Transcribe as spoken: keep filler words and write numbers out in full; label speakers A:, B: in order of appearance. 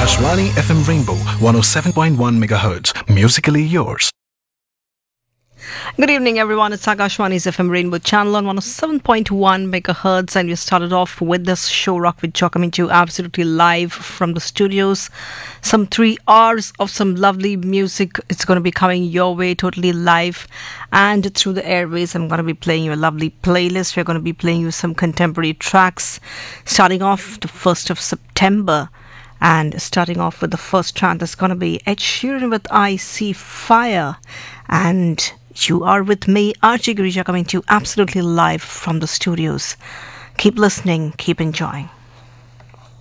A: Akashvani F M Rainbow one oh seven point one megahertz. Musically yours.
B: Good evening, everyone. It's Akashvani's F M Rainbow channel on one oh seven point one megahertz, and we started off with this show, Rock with Joe, coming to you absolutely live from the studios. Some three hours of some lovely music. It's going to be coming your way totally live and through the airways. I'm going to be playing you a lovely playlist. We're going to be playing you some contemporary tracks, starting off the first of September. And starting off with the first track, that's going to be Ed Sheeran with I See Fire. And you are with me, Archie Girija, coming to you absolutely live from the studios. Keep listening, keep enjoying.